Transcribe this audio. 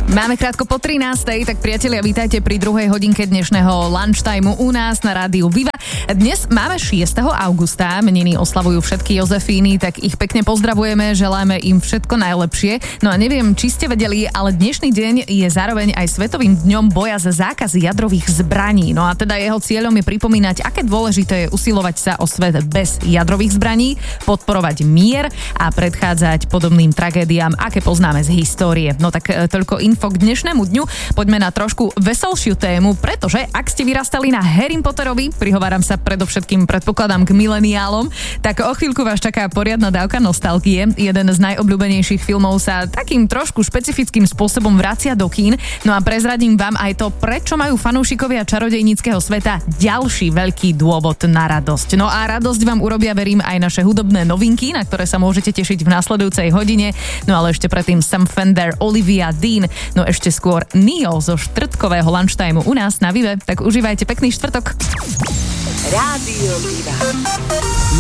Máme krátko po 13:00, tak priatelia, vítajte pri druhej hodinke dnešného lunchtimeu u nás na rádiu Viva. Dnes máme 6. augusta, meniny oslavujú všetky Jozefíny, tak ich pekne pozdravujeme, želáme im všetko najlepšie. No a neviem, či ste vedeli, ale dnešný deň je zároveň aj Svetovým dňom boja za zákaz jadrových zbraní. No a teda jeho cieľom je pripomínať, aké dôležité je usilovať sa o svet bez jadrových zbraní, podporovať mier a predchádzať podobným tragédiám, aké poznáme z histórie. No tak toľko info k dnešnému dňu. Poďme na trošku veselšiu tému, pretože ak ste vyrastali na Harry Potterovi, prihováram sa predovšetkým, predpokladám, k mileniálom, tak o chvíľku vás čaká poriadna dávka nostalgie. Jeden z najobľúbenejších filmov sa takým trošku špecifickým spôsobom vracia do kín. No a prezradím vám aj to, prečo majú fanúšikovia čarodejníckeho sveta ďalší veľký dôvod na radosť. No a radosť vám urobia, verím, aj naše hudobné novinky, na ktoré sa môžete tešiť v nasledujúcej hodine. No ale ešte predtým Sam Fender, Olivia Dean, no ešte skôr Neo zo štvrtkového lunchtimeu u nás na Vive. Tak užívajte pekný štvrtok. Rádio Viva.